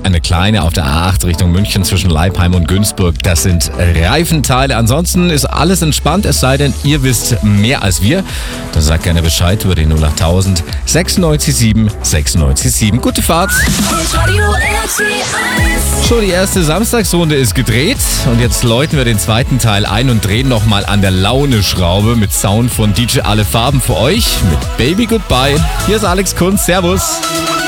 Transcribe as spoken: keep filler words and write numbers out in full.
eine kleine auf der A acht Richtung München zwischen Leipheim und Günzburg. Das sind Reifenteile. Ansonsten ist alles entspannt, es sei denn, ihr wisst mehr als wir. Dann sagt gerne Bescheid über die null acht tausend sechsundneunzig sieben sechsundneunzig sieben. Gute Fahrt! So, die erste Samstagsrunde ist gedreht und jetzt läuten wir den zweiten Teil ein und drehen nochmal an der Laune-Schraube mit Sound von D J Alle Farben für euch mit Baby Goodbye. Hier ist Alex Kunz, servus!